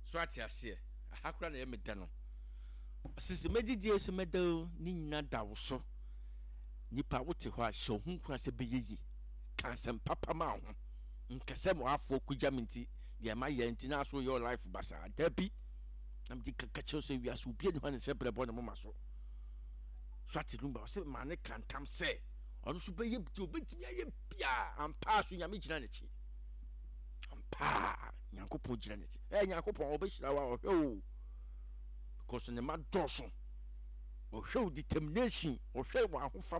so ati ase ahakura na ye meda no sisi medidie se medao ni nyina dawo so nipa wote ho a hye ho nkura se beyeye kansem papa ma ho nkese mo afo kugya minti de ma ye nti na so your life basa dabi am di kakacho so wi aso bia ni ho ne se brebo ne mama so ati lumba se ma ne kantam se ono so beye bi obetimi aye bia ampa so nyame gina ne chi ampa nyankopon gina ne chi nyankopon obehira wa ohwe because ne ma doso ohwe determination ohwe wa ho